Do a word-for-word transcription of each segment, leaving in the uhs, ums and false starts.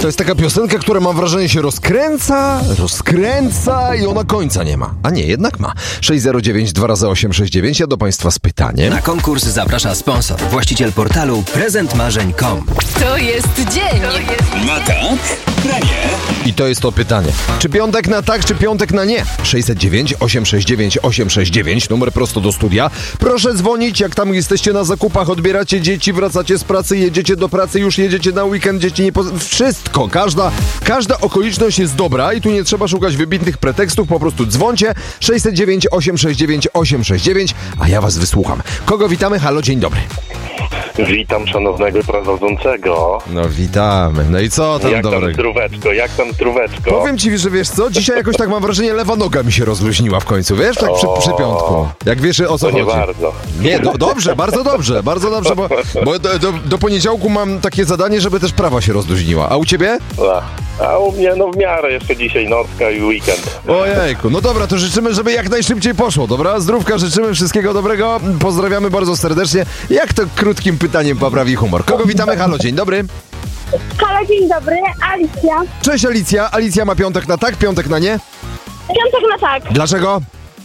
To jest taka piosenka, która mam wrażenie się rozkręca, rozkręca i ona końca nie ma. A nie, jednak ma. sześć zero dziewięć dwa razy osiem sześć dziewięć. Ja do Państwa z pytaniem. Na konkurs zaprasza sponsor, właściciel portalu prezent marzeń kropka com. To jest dzień. Na tak, na nie. I to jest to pytanie. Czy piątek na tak, czy piątek na nie? sześć zero dziewięć osiem sześć dziewięć osiem sześć dziewięć, numer prosto do studia. Proszę dzwonić, jak tam jesteście na zakupach, odbieracie dzieci, wracacie z pracy, jedziecie do pracy, już jedziecie na weekend, dzieci nie... Po... Wszystko, każda, każda okoliczność jest dobra i tu nie trzeba szukać wybitnych pretekstów, po prostu dzwońcie. sześć zero dziewięć osiem sześć dziewięć osiem sześć dziewięć, a ja was wysłucham. Kogo witamy? Halo, dzień dobry. Witam szanownego prowadzącego. No witamy. No i co tam Jak dobrego? tam zdróweczko, jak tam zdróweczko? Powiem ci, że wiesz co, dzisiaj jakoś tak mam wrażenie, lewa noga mi się rozluźniła w końcu, wiesz, tak przy, przy piątku. Jak wiesz, o co To nie chodzi. bardzo. Nie, do, dobrze, bardzo dobrze, bardzo dobrze, bo, bo do, do, do poniedziałku mam takie zadanie, żeby też prawa się rozluźniła. A u ciebie? A, a u mnie no w miarę jeszcze dzisiaj nocka i weekend. Ojejku, no dobra, to życzymy, żeby jak najszybciej poszło, dobra? Zdrówka, życzymy, wszystkiego dobrego, pozdrawiamy bardzo serdecznie. Jak to krótkim pytaniem poprawi humor? Kogo witamy? Halo, dzień dobry. Halo, dzień dobry, Alicja. Cześć Alicja, Alicja ma piątek na tak, piątek na nie? Piątek na tak. Dlaczego?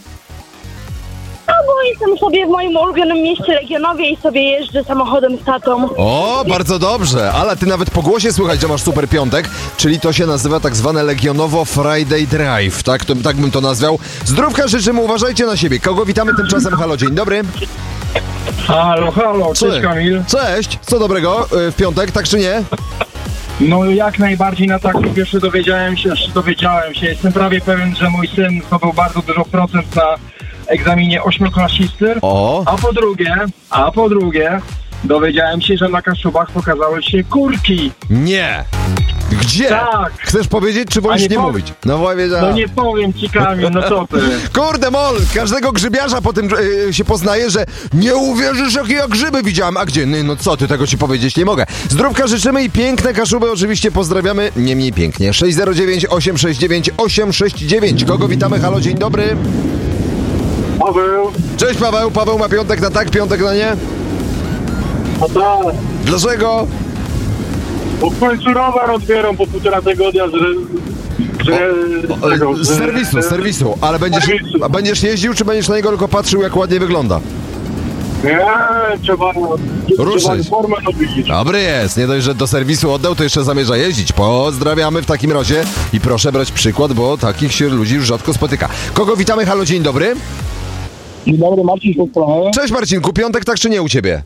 No bo jestem sobie w moim ulubionym mieście Legionowie i sobie jeżdżę samochodem z tatą. O, bardzo dobrze, ale ty nawet po głosie słychać, że masz super piątek, czyli to się nazywa tak zwane Legionowo Friday Drive, tak? To, tak bym to nazwał. Zdrówka życzymy, uważajcie na siebie. Kogo witamy tymczasem? Halo, dzień dobry. Halo, halo, cześć Kamil. Cześć, co dobrego w piątek, tak czy nie? No jak najbardziej na tak, po pierwsze dowiedziałem się, znaczy dowiedziałem się, jestem prawie pewien, że mój syn zdobył bardzo dużo procent na egzaminie ośmioklasisty, O. a po drugie, a po drugie, dowiedziałem się, że na Kaszubach pokazały się kurki. Nie. Gdzie? Tak. Chcesz powiedzieć, czy wolisz A nie, nie pow- mówić? No właśnie, No nie powiem ci Kamil, no co ty. Kurde mol, każdego grzybiarza po tym yy, się poznaje, że nie uwierzysz, jakie ja grzyby widziałem. A gdzie? No, no co ty, tego ci powiedzieć nie mogę. Zdrówka życzymy i piękne Kaszuby oczywiście pozdrawiamy. Nie mniej pięknie. sześć zero dziewięć osiem sześć dziewięć osiem sześć dziewięć. Kogo witamy? Halo, dzień dobry. Paweł, Cześć Paweł. Paweł ma piątek na tak, piątek na nie. a tak, Dlaczego? bo w końcu rower odbieram po półtora tygodnia, że... że tego, Z serwisu, z serwisu. Ale będziesz, serwisu. a będziesz jeździł, czy będziesz na niego tylko patrzył, jak ładnie wygląda? Nie, trzeba... Ruszyć. Trzeba formę robić. Dobry jest, nie dość, że do serwisu oddał, to jeszcze zamierza jeździć. Pozdrawiamy w takim razie i proszę brać przykład, bo takich się ludzi już rzadko spotyka. Kogo witamy? Halo, dzień dobry. Dzień dobry, Marcin, z strony. Cześć Marcinku, piątek tak czy nie u ciebie?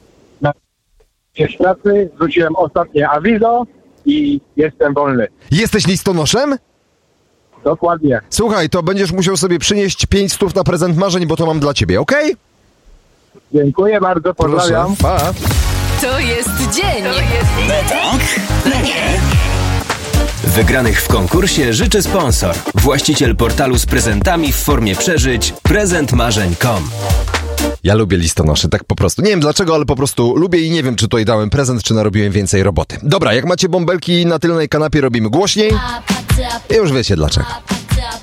Z pracy wróciłem ostatnie awizo i jestem wolny. Jesteś listonoszem? Dokładnie. Słuchaj, to będziesz musiał sobie przynieść pięć stów na prezent marzeń, bo to mam dla ciebie, okej? Dziękuję bardzo, pozdrawiam. Proszę, pa. To jest dzień. Na tak, na nie. Wygranych w konkursie życzy sponsor, właściciel portalu z prezentami w formie przeżyć prezent marzeń kropka com. Ja lubię listonosze, tak po prostu. Nie wiem dlaczego, ale po prostu lubię i nie wiem, czy tutaj dałem prezent, czy narobiłem więcej roboty. Dobra, jak macie bąbelki na tylnej kanapie, robimy głośniej. I już wiecie dlaczego.